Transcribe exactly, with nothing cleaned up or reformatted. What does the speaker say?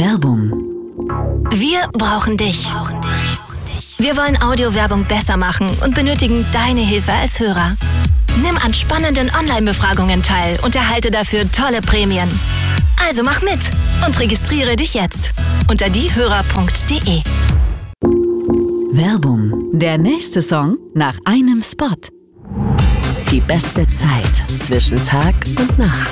Werbung. Wir brauchen dich. Wir wollen Audiowerbung besser machen und benötigen deine Hilfe als Hörer. Nimm an spannenden Online-Befragungen teil und erhalte dafür tolle Prämien. Also mach mit und registriere dich jetzt unter diehörer punkt de. Werbung. Der nächste Song nach einem Spot. Die beste Zeit zwischen Tag und Nacht.